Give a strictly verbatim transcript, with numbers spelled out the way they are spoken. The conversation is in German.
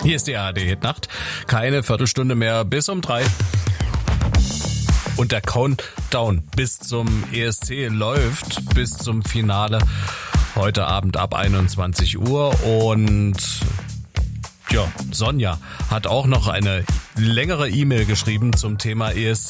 Hier ist die A R D-Nacht. Keine Viertelstunde mehr bis um drei. Und der Countdown bis zum E S C läuft bis zum Finale heute Abend ab einundzwanzig Uhr. Und ja, Sonja hat auch noch eine längere E-Mail geschrieben zum Thema E S C.